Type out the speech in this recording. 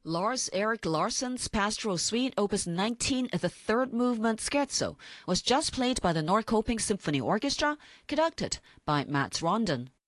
Lars Erik Larsson's Pastoral Suite, Opus 19, the third movement scherzo, was just played by the Norrköping Symphony Orchestra, conducted by Mats Rondon.